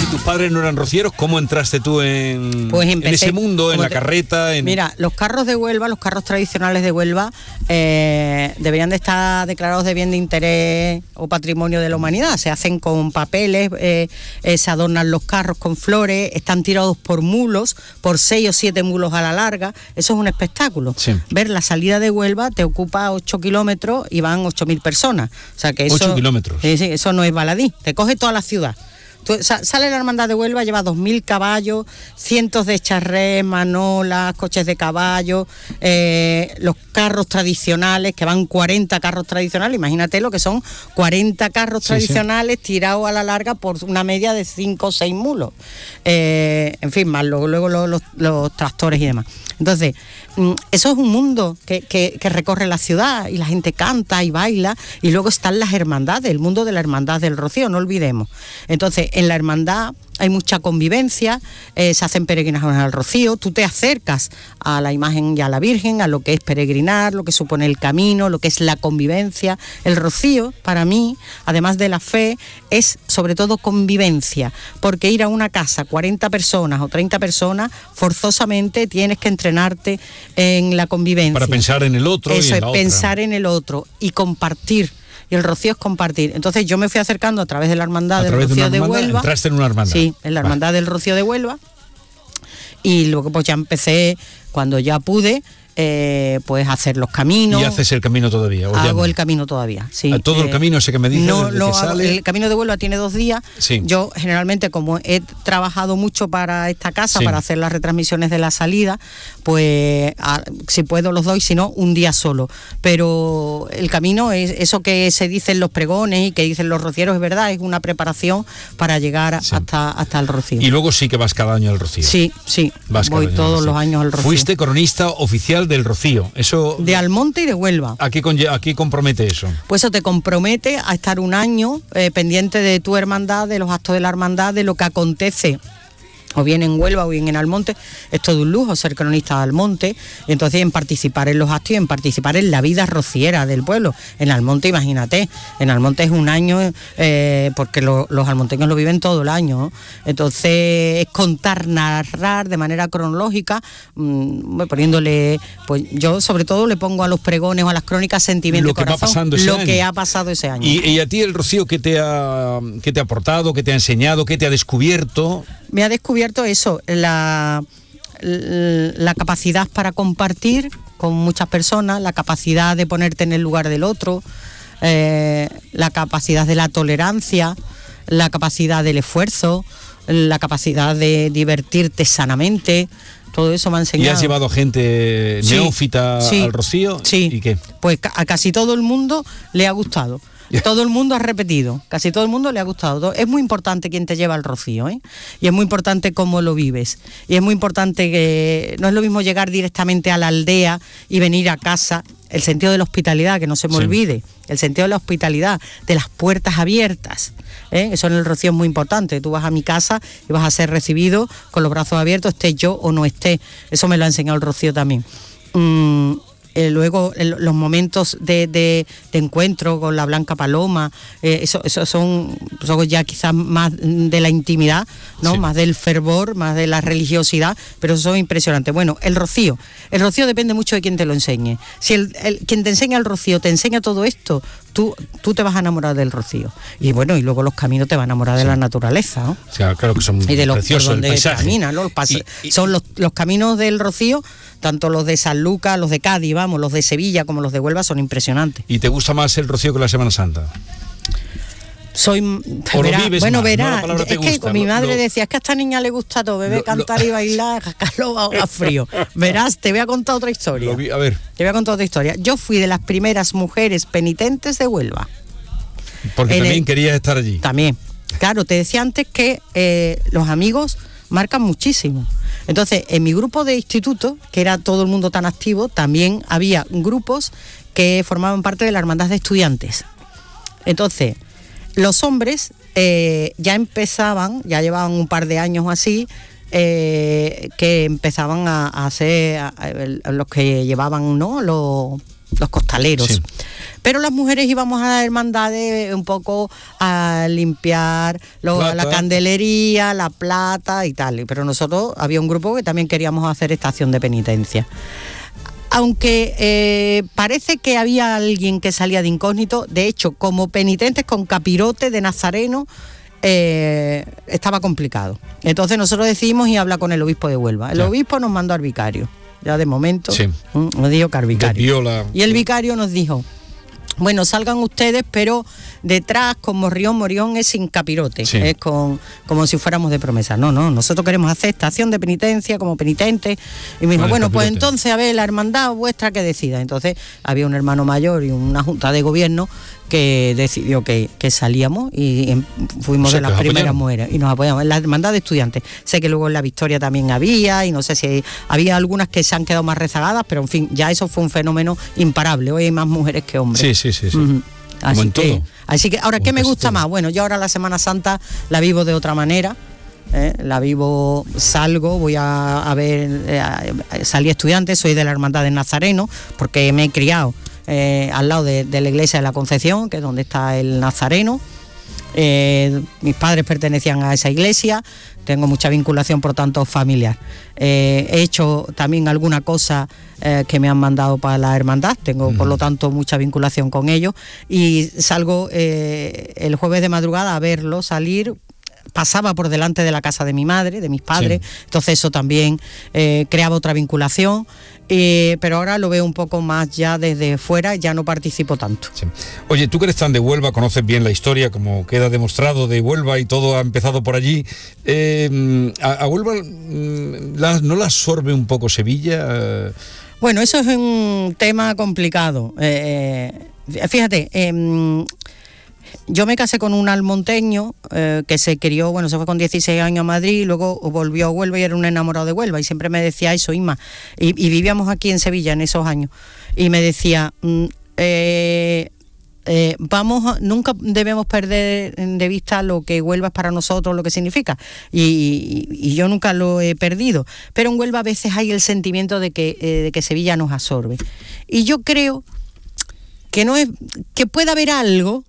tus padres no eran rocieros, ¿cómo entraste tú en ese mundo, en la carreta? Mira, los carros de Huelva, los carros tradicionales de Huelva, deberían de estar declarados de bien de interés o patrimonio de la humanidad. Se hacen con papeles, se adornan los carros con flores, están tirados por mulos, por 6 o 7 mulos a la larga. Eso es un espectáculo. Sí. Ver la salida de Huelva te ocupa 8 kilómetros y van 8.000 personas. O sea que eso, 8 kilómetros. Sí, eso no es baladí, te coge toda la ciudad. Sale la hermandad de Huelva, lleva 2.000 caballos, cientos de charrés, manolas, coches de caballo, los carros tradicionales, que van 40 carros tradicionales, imagínate lo que son 40 carros tradicionales tirados a la larga por una media de 5 o 6 mulos. En fin, más luego los tractores y demás. Entonces, eso es un mundo que recorre la ciudad y la gente canta y baila, y luego están las hermandades, el mundo de la hermandad del Rocío, no olvidemos. Entonces, en la hermandad hay mucha convivencia, se hacen peregrinaciones al Rocío, tú te acercas a la imagen y a la Virgen, a lo que es peregrinar, lo que supone el camino, lo que es la convivencia. El Rocío, para mí, además de la fe, es sobre todo convivencia, porque ir a una casa, 40 personas o 30 personas, forzosamente tienes que entrenarte en la convivencia. Para pensar en el otro. Eso y en es, la otra. pensar en el otro y compartir. Y el Rocío es compartir. Entonces yo me fui acercando a través de la hermandad del Rocío de Huelva. ¿Entraste en una hermandad? Sí, en la hermandad del Rocío de Huelva. Y luego pues ya empecé, cuando ya pude, pues hacer los caminos. ¿Y haces el camino todavía? Hago el camino todavía, sí. ¿Todo el camino ese que me dices? No, que sale? El camino de Huelva tiene 2 días. Sí. Yo generalmente, como he trabajado mucho para esta casa, Sí. para hacer las retransmisiones de la salida, pues si puedo los doy, si no, un día solo. Pero el camino es eso que se dicen los pregones y que dicen los rocieros, es verdad, es una preparación para llegar Sí. hasta el Rocío. Y luego sí que vas cada año al Rocío. Sí, voy todos los años al Rocío. Fuiste cronista oficial del Rocío. Eso, de Almonte y de Huelva. ¿A qué compromete eso? Pues eso te compromete a estar un año pendiente de tu hermandad, de los actos de la hermandad, de lo que acontece, o bien en Huelva o bien en Almonte. Es todo un lujo ser cronista de Almonte, y entonces en participar en los actos y en participar en la vida rociera del pueblo. En Almonte, imagínate, en Almonte es un año, porque los almonteños lo viven todo el año, ¿no? Entonces es contar, narrar de manera cronológica, poniéndole, pues yo sobre todo le pongo a los pregones o a las crónicas sentimiento lo que corazón, va pasando ese año. que ha pasado ese año. ¿Y a ti el Rocío qué te ha aportado, qué te ha enseñado, qué te ha descubierto? Me ha descubierto eso, la capacidad para compartir con muchas personas, la capacidad de ponerte en el lugar del otro, la capacidad de la tolerancia, la capacidad del esfuerzo, la capacidad de divertirte sanamente. Todo eso me ha enseñado. ¿Y has llevado gente neófita al Rocío? Sí. ¿Y qué? Pues a casi todo el mundo le ha gustado. Todo el mundo ha repetido, casi todo el mundo le ha gustado. Es muy importante quién te lleva al Rocío, ¿eh? Y es muy importante cómo lo vives. Y es muy importante que no es lo mismo llegar directamente a la aldea y venir a casa. El sentido de la hospitalidad, que no se me olvide. El sentido de la hospitalidad, de las puertas abiertas. Eso en el Rocío es muy importante. Tú vas a mi casa y vas a ser recibido con los brazos abiertos, esté yo o no esté. Eso me lo ha enseñado el Rocío también. Luego los momentos de encuentro con la Blanca Paloma, eso son ya quizás más de la intimidad, ¿no? Sí. Más del fervor, más de la religiosidad, pero eso es impresionante. Bueno, el Rocío depende mucho de quien te lo enseñe. Si quien te enseña el Rocío te enseña todo esto, tú te vas a enamorar del Rocío. Y bueno, y luego los caminos te van a enamorar de la naturaleza, ¿no? Claro que son preciosos, el paisaje. Camina, ¿no? Son los caminos del Rocío, tanto los de San Lucas, los de Cádiz, los de Sevilla como los de Huelva, son impresionantes. ¿Y te gusta más el Rocío que la Semana Santa? Verá, es que con mi madre decía, es que a esta niña le gusta todo, beber, cantar y bailar, a frío. Verás, te voy a contar otra historia. Te voy a contar otra historia. Yo fui de las primeras mujeres penitentes de Huelva. Porque también querías estar allí. También. Claro, te decía antes que los amigos marcan muchísimo. Entonces, en mi grupo de instituto, que era todo el mundo tan activo, también había grupos que formaban parte de la hermandad de estudiantes. Entonces, los hombres ya llevaban un par de años así, que empezaban a hacer los que llevaban, ¿no?, los costaleros. Sí. Pero las mujeres íbamos a las hermandades un poco a limpiar la candelería, la plata y tal. Pero nosotros había un grupo que también queríamos hacer estación de penitencia. Aunque parece que había alguien que salía de incógnito, de hecho, como penitentes con capirote de nazareno, estaba complicado. Entonces nosotros decidimos ir a hablar con el obispo de Huelva. El obispo nos mandó al vicario. Ya de momento nos dijo que al vicario. Y el vicario nos dijo: bueno, salgan ustedes, pero detrás con Morión es sin capirote, es como si fuéramos de promesa. No, nosotros queremos hacer estación de penitencia como penitentes. Y me dijo, bueno, pues entonces, a ver, la hermandad vuestra que decida. Entonces había un hermano mayor y una junta de gobierno que decidió que salíamos y fuimos de las primeras mujeres y nos apoyamos en la hermandad de estudiantes. Sé que luego en la Victoria también había, y no sé si había algunas que se han quedado más rezagadas, pero en fin, ya eso fue un fenómeno imparable. Hoy hay más mujeres que hombres. Sí. Uh-huh. Así que ahora, ¿qué me gusta más? Bueno, yo ahora la Semana Santa la vivo de otra manera. Salgo, voy a ver, salí estudiante, soy de la Hermandad del Nazareno, porque me he criado al lado de la iglesia de la Concepción, que es donde está el Nazareno. Mis padres pertenecían a esa iglesia, tengo mucha vinculación, por tanto, familiar. He hecho también alguna cosa que me han mandado para la hermandad, tengo por lo tanto mucha vinculación con ellos, y salgo el jueves de madrugada a verlo salir. Pasaba por delante de la casa de mi madre, de mis padres, entonces eso también creaba otra vinculación, pero ahora lo veo un poco más ya desde fuera, ya no participo tanto. Sí. Oye, tú que eres tan de Huelva, conoces bien la historia, como queda demostrado, de Huelva, y todo ha empezado por allí. ¿A Huelva no la absorbe un poco Sevilla? Bueno, eso es un tema complicado. Fíjate, yo me casé con un almonteño que se crió, se fue con 16 años a Madrid, luego volvió a Huelva y era un enamorado de Huelva, y siempre me decía eso, Inma, y vivíamos aquí en Sevilla en esos años, y me decía, nunca debemos perder de vista lo que Huelva es para nosotros, lo que significa, y yo nunca lo he perdido, pero en Huelva a veces hay el sentimiento de que Sevilla nos absorbe, y yo creo que no es, que pueda haber algo,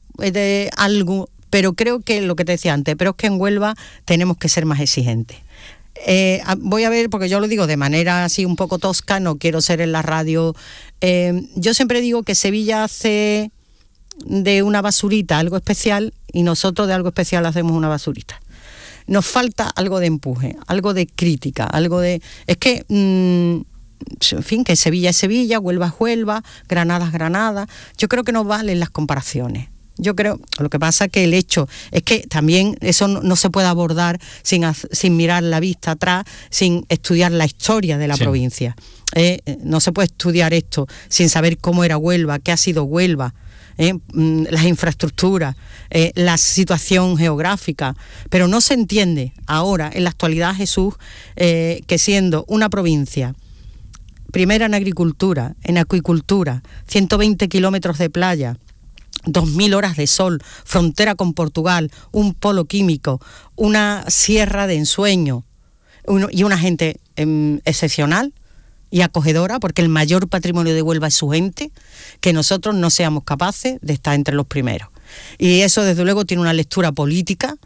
pero creo que lo que te decía antes, pero es que en Huelva tenemos que ser más exigentes. Voy a ver, porque yo lo digo de manera así un poco tosca, no quiero ser en la radio. Yo siempre digo que Sevilla hace de una basurita algo especial, y nosotros de algo especial hacemos una basurita. Nos falta algo de empuje, algo de crítica, algo de... Es que... en fin, que Sevilla es Sevilla, Huelva es Huelva, Granada es Granada. Yo creo que no valen las comparaciones. Yo creo, lo que pasa que el hecho es que también eso no se puede abordar sin mirar la vista atrás, sin estudiar la historia de la provincia. No se puede estudiar esto sin saber cómo era Huelva, qué ha sido Huelva, las infraestructuras, la situación geográfica, pero no se entiende ahora, en la actualidad, Jesús, que siendo una provincia primera en agricultura, en acuicultura, 120 kilómetros de playa, 2.000 horas de sol, frontera con Portugal, un polo químico, una sierra de ensueño y una gente excepcional y acogedora, porque el mayor patrimonio de Huelva es su gente, que nosotros no seamos capaces de estar entre los primeros. Y eso, desde luego, tiene una lectura política,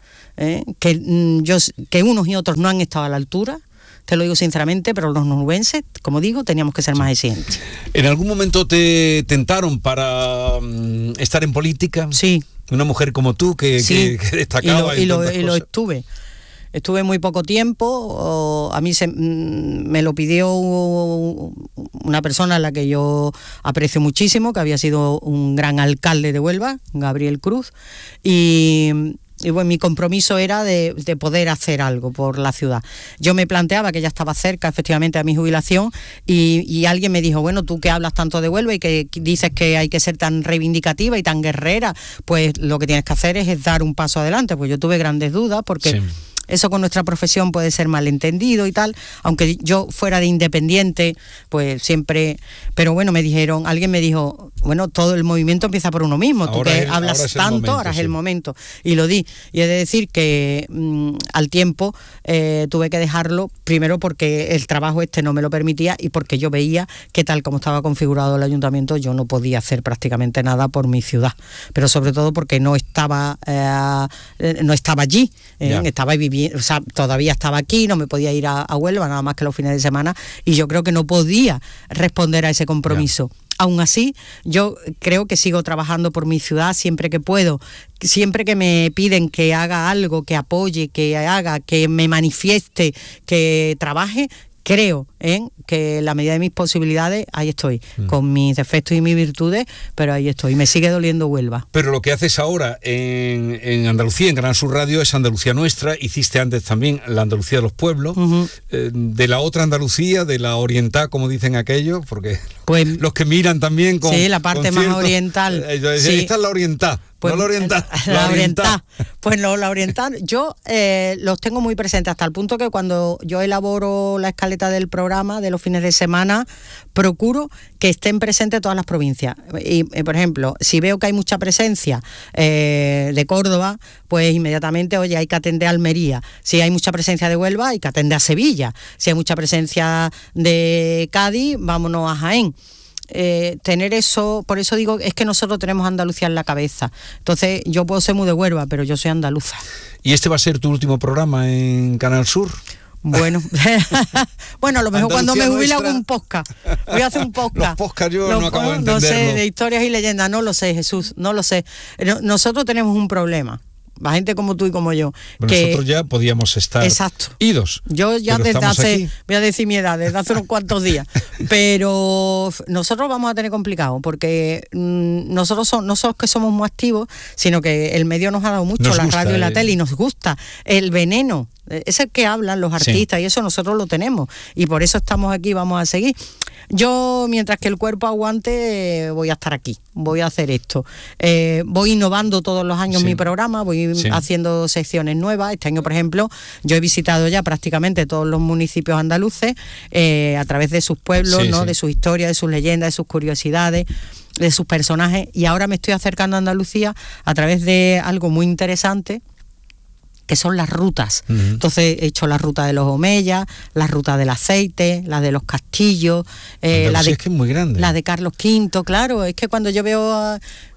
que unos y otros no han estado a la altura. Te lo digo sinceramente, pero los nubenses, como digo, teníamos que ser más exigentes. ¿En algún momento te tentaron para estar en política? Sí. Una mujer como tú que destacaba y lo estuve. Estuve muy poco tiempo. A mí me lo pidió una persona a la que yo aprecio muchísimo, que había sido un gran alcalde de Huelva, Gabriel Cruz, y bueno, mi compromiso era de poder hacer algo por la ciudad. Yo me planteaba que ya estaba cerca, efectivamente, a mi jubilación, y alguien me dijo, bueno, tú que hablas tanto de Huelva y que dices que hay que ser tan reivindicativa y tan guerrera, pues lo que tienes que hacer es dar un paso adelante. Pues yo tuve grandes dudas porque... Sí. eso con nuestra profesión puede ser malentendido y tal, aunque yo fuera de independiente, pues siempre, pero bueno, alguien me dijo, bueno, todo el movimiento empieza por uno mismo, tú que hablas tanto, ahora es el momento, y lo di, y he de decir que al tiempo tuve que dejarlo, primero porque el trabajo no me lo permitía y porque yo veía que tal como estaba configurado el ayuntamiento yo no podía hacer prácticamente nada por mi ciudad, pero sobre todo porque no estaba allí, estaba viviendo, o sea, todavía estaba aquí, no me podía ir a Huelva nada más que los fines de semana y yo creo que no podía responder a ese compromiso. Aún así, yo creo que sigo trabajando por mi ciudad siempre que puedo, siempre que me piden que haga algo, que apoye, que haga, que me manifieste, que trabaje. Creo que en la medida de mis posibilidades, ahí estoy, con mis defectos y mis virtudes, pero ahí estoy, me sigue doliendo Huelva. Pero lo que haces ahora en Andalucía, en Canal Sur Radio, es Andalucía Nuestra, hiciste antes también la Andalucía de los Pueblos, de la otra Andalucía, de la oriental, como dicen aquellos, porque pues, los que miran también con... Sí, la parte más oriental. Sí. Esta es la oriental. Pues, no la oriental. La oriental. Pues no, la oriental. Yo los tengo muy presentes hasta el punto que cuando yo elaboro la escaleta del programa de los fines de semana, procuro que estén presentes todas las provincias. Y, por ejemplo, si veo que hay mucha presencia de Córdoba, pues inmediatamente, oye, hay que atender a Almería. Si hay mucha presencia de Huelva, hay que atender a Sevilla. Si hay mucha presencia de Cádiz, vámonos a Jaén. Tener eso, por eso digo, es que nosotros tenemos Andalucía en la cabeza. Entonces yo puedo ser muy de Huelva, pero yo soy andaluza. ¿Y este va a ser tu último programa en Canal Sur? Bueno, bueno, a lo mejor cuando me jubile hago un podcast. Voy a hacer un podcast. Los podcasts yo no acabo de entenderlo. No sé, de historias y leyendas, no lo sé, Jesús, no lo sé. Nosotros tenemos un problema. La gente como tú y como yo. Bueno, que nosotros ya podíamos estar idos. Yo ya desde hace, voy a decir mi edad, desde hace unos cuantos días. Pero nosotros vamos a tener complicado, porque nosotros no solo que somos muy activos, sino que el medio nos ha dado mucho, la radio y la tele, y nos gusta. El veneno, ese que hablan los artistas, y eso nosotros lo tenemos. Y por eso estamos aquí, vamos a seguir. Yo, mientras que el cuerpo aguante, voy a estar aquí, voy a hacer esto. Voy innovando todos los años mi programa, voy haciendo secciones nuevas. Este año, por ejemplo, yo he visitado ya prácticamente todos los municipios andaluces a través de sus pueblos, ¿no? De sus historias, de sus leyendas, de sus curiosidades, de sus personajes. Y ahora me estoy acercando a Andalucía a través de algo muy interesante, que son las rutas. Entonces he hecho la ruta de los Omeyas, la ruta del aceite, la de los castillos, la de, es que es muy grande. La de Carlos V, claro, es que cuando yo veo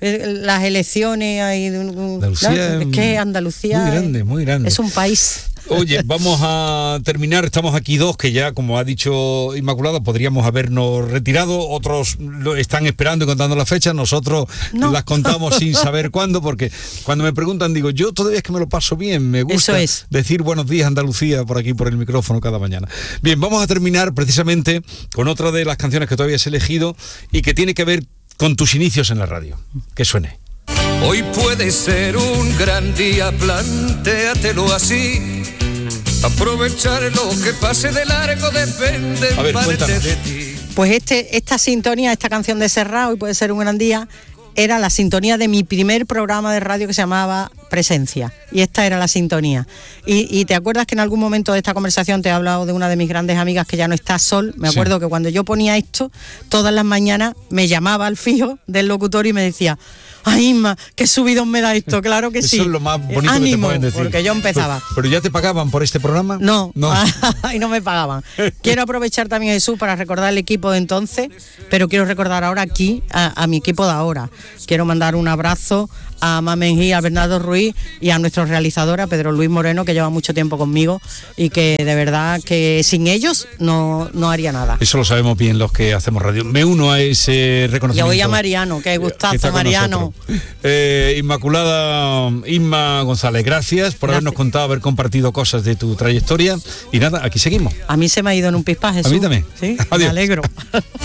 las elecciones ahí, Andalucía, es que Andalucía muy grande. Es un país. Oye, vamos a terminar, estamos aquí dos que ya, como ha dicho Inmaculada, podríamos habernos retirado, otros lo están esperando y contando las fechas, nosotros las contamos sin saber cuándo, porque cuando me preguntan digo, yo todavía es que me lo paso bien, me gusta decir buenos días Andalucía por aquí por el micrófono cada mañana. Bien, vamos a terminar precisamente con otra de las canciones que tú habías elegido y que tiene que ver con tus inicios en la radio. Que suene. Hoy puede ser un gran día, plantéatelo así. Aprovechar lo que pase de largo depende en parte de ti. Pues esta sintonía, esta canción de Serrat, Hoy puede ser un gran día, era la sintonía de mi primer programa de radio que se llamaba Presencia, y esta era la sintonía. Y te acuerdas que en algún momento de esta conversación te he hablado de una de mis grandes amigas que ya no está, Sol. Me acuerdo que cuando yo ponía esto, todas las mañanas me llamaba al fijo del locutor y me decía: ¡ay, Inma, qué subidón me da esto! Claro que sí. Eso es lo más bonito que te pueden decir. Porque yo empezaba. ¿Pero ya te pagaban por este programa? No. Y no me pagaban. Quiero aprovechar también, Jesús, para recordar el equipo de entonces, pero quiero recordar ahora aquí a mi equipo de ahora. Quiero mandar un abrazo a Mamenjí, a Bernardo Ruiz y a nuestro realizador, a Pedro Luis Moreno, que lleva mucho tiempo conmigo y que de verdad que sin ellos no haría nada. Eso lo sabemos bien los que hacemos radio. Me uno a ese reconocimiento. Yo voy a Mariano, qué gustazo, Mariano. Inmaculada Inma González, gracias por habernos contado, haber compartido cosas de tu trayectoria. Y nada, aquí seguimos. A mí se me ha ido en un pispaje. A mí también. Sí, Adiós. Me alegro.